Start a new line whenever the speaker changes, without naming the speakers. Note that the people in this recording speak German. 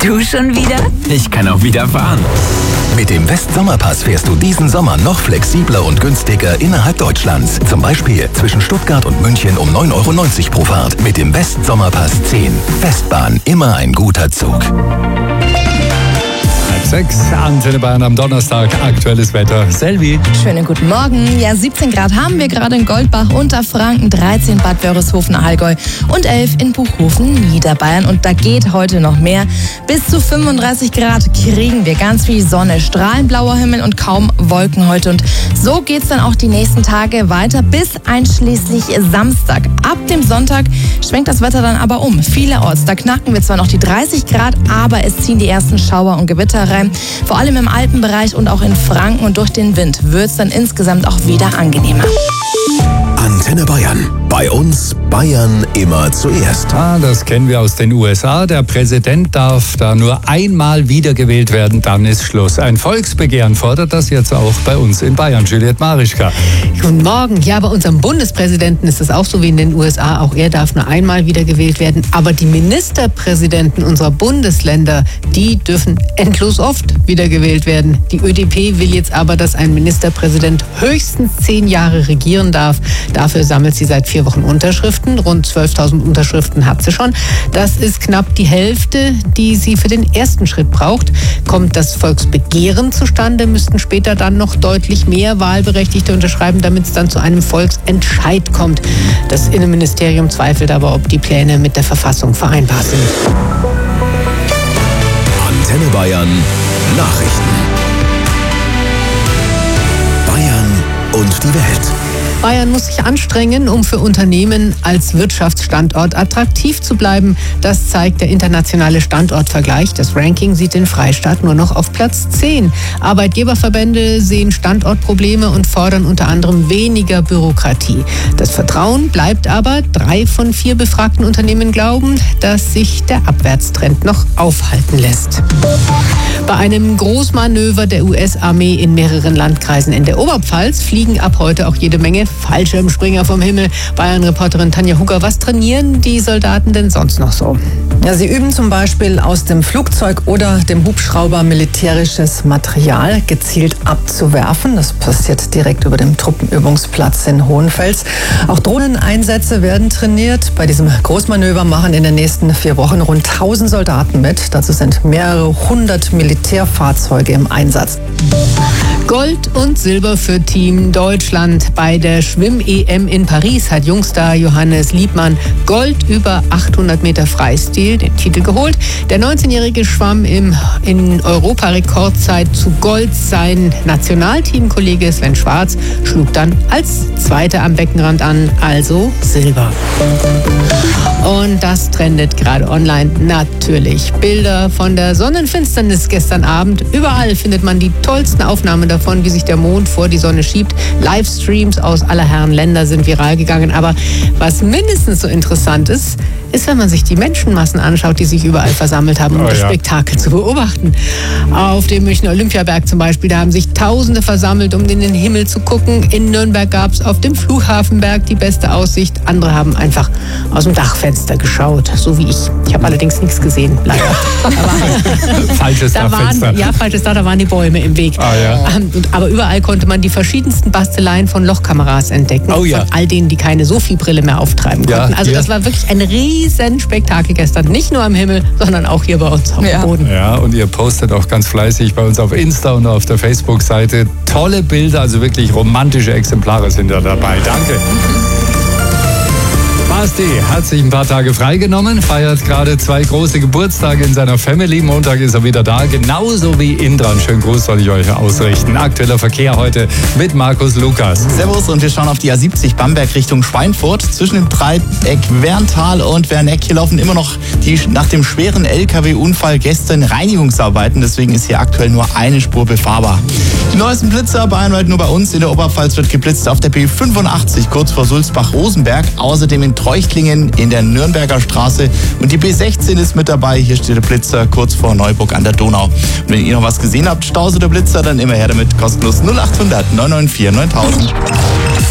Du schon wieder?
Ich kann auch wieder fahren.
Mit dem Westsommerpass fährst du diesen Sommer noch flexibler und günstiger innerhalb Deutschlands. Zum Beispiel zwischen Stuttgart und München um 9,90 € pro Fahrt. Mit dem Westsommerpass 10. Westbahn, immer ein guter Zug.
6, Antenne Bayern am Donnerstag, aktuelles Wetter. Selvi.
Schönen guten Morgen. Ja, 17 Grad haben wir gerade in Goldbach, Unterfranken, 13 Bad Wörishofen, Allgäu und 11 in Buchhofen, Niederbayern. Und da geht heute noch mehr. Bis zu 35 Grad kriegen wir, ganz viel Sonne, strahlend blauer Himmel und kaum Wolken heute. Und so geht's dann auch die nächsten Tage weiter bis einschließlich Samstag. Ab dem Sonntag schwenkt das Wetter dann aber um. Vielerorts, da knacken wir zwar noch die 30 Grad, aber es ziehen die ersten Schauer und Gewitter rein. Vor allem im Alpenbereich und auch in Franken, und durch den Wind wird es dann insgesamt auch wieder angenehmer.
Antenne Bayern. Bei uns Bayern immer zuerst.
Das kennen wir aus den USA. Der Präsident darf da nur einmal wiedergewählt werden, dann ist Schluss. Ein Volksbegehren fordert das jetzt auch bei uns in Bayern. Juliette Marischka.
Guten Morgen. Ja, bei unserem Bundespräsidenten ist es auch so wie in den USA. Auch er darf nur einmal wiedergewählt werden. Aber die Ministerpräsidenten unserer Bundesländer, die dürfen endlos oft wiedergewählt werden. Die ÖDP will jetzt aber, dass ein Ministerpräsident höchstens 10 Jahre regieren darf. Dafür sammelt sie seit 4 Wochen Unterschriften. Rund 12.000 Unterschriften hat sie schon. Das ist knapp die Hälfte, die sie für den ersten Schritt braucht. Kommt das Volksbegehren zustande, müssten später dann noch deutlich mehr Wahlberechtigte unterschreiben, damit es dann zu einem Volksentscheid kommt. Das Innenministerium zweifelt aber, ob die Pläne mit der Verfassung vereinbar sind.
Antenne Bayern. Nachrichten. Bayern und die Welt.
Bayern muss sich anstrengen, um für Unternehmen als Wirtschaftsstandort attraktiv zu bleiben. Das zeigt der internationale Standortvergleich. Das Ranking sieht den Freistaat nur noch auf Platz 10. Arbeitgeberverbände sehen Standortprobleme und fordern unter anderem weniger Bürokratie. Das Vertrauen bleibt aber. 3 von 4 befragten Unternehmen glauben, dass sich der Abwärtstrend noch aufhalten lässt. Bei einem Großmanöver der US-Armee in mehreren Landkreisen in der Oberpfalz fliegen ab heute auch jede Menge Fallschirmspringer vom Himmel. Bayern-Reporterin Tanja Hugger, was trainieren die Soldaten denn sonst noch so?
Ja, sie üben zum Beispiel aus dem Flugzeug oder dem Hubschrauber militärisches Material gezielt abzuwerfen. Das passiert direkt über dem Truppenübungsplatz in Hohenfels. Auch Drohneneinsätze werden trainiert. Bei diesem Großmanöver machen in den nächsten 4 Wochen rund 1000 Soldaten mit. Dazu sind mehrere 100 Militärfahrzeuge im Einsatz.
Gold und Silber für Team Deutschland. Bei der Schwimm-EM in Paris hat Jungstar Johannes Liebmann Gold über 800 Meter Freistil den Titel geholt. Der 19-Jährige schwamm in Europarekordzeit zu Gold. Sein Nationalteamkollege Sven Schwarz schlug dann als Zweiter am Beckenrand an, also Silber. Und das trendet gerade online natürlich. Bilder von der Sonnenfinsternis gestern Abend. Überall findet man die tollsten Aufnahmen davon, wie sich der Mond vor die Sonne schiebt. Livestreams aus aller Herren Länder sind viral gegangen. Aber was mindestens so interessant ist, wenn man sich die Menschenmassen anschaut, die sich überall versammelt haben, um das Spektakel zu beobachten. Auf dem Münchner Olympiaberg zum Beispiel, da haben sich Tausende versammelt, um in den Himmel zu gucken. In Nürnberg gab es auf dem Flughafenberg die beste Aussicht. Andere haben einfach aus dem Dachfenster geschaut, so wie ich. Ich habe allerdings nichts gesehen, leider.
Falsches Dachfenster.
Falsches Dach, da waren die Bäume im Weg. Aber überall konnte man die verschiedensten Basteleien von Lochkameras entdecken. Von all denen, die keine Sophie-Brille mehr auftreiben konnten. Also das war wirklich ein riesen Spektakel gestern. Nicht nur am Himmel, sondern auch hier bei uns auf dem Boden.
Ja, und ihr postet auch ganz fleißig bei uns auf Insta und auf der Facebook-Seite tolle Bilder, also wirklich romantische Exemplare sind da dabei. Danke. Basti hat sich ein paar Tage freigenommen, feiert gerade 2 große Geburtstage in seiner Family. Montag ist er wieder da, genauso wie Indran. Schönen Gruß soll ich euch ausrichten. Aktueller Verkehr heute mit Markus Lukas.
Servus, und wir schauen auf die A70 Bamberg Richtung Schweinfurt. Zwischen dem Dreieck Werntal und Werneck. Hier laufen immer noch die nach dem schweren LKW-Unfall gestern Reinigungsarbeiten. Deswegen ist hier aktuell nur eine Spur befahrbar. Die neuesten Blitzer bayernweit nur bei uns. In der Oberpfalz wird geblitzt auf der B85 kurz vor Sulzbach-Rosenberg. Außerdem in Treuchtlingen in der Nürnberger Straße. Und die B16 ist mit dabei. Hier steht der Blitzer kurz vor Neuburg an der Donau. Und wenn ihr noch was gesehen habt, Staus oder Blitzer, dann immer her damit. Kostenlos 0800 994 9000.